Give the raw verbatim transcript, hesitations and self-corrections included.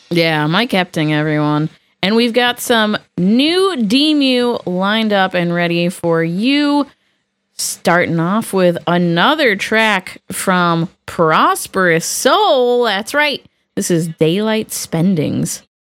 Yeah, Mike Epting, everyone. And we've got some new D-Mew lined up and ready for you. Starting off with another track from Prosperous Soul. That's right. This is Daylight Spendings.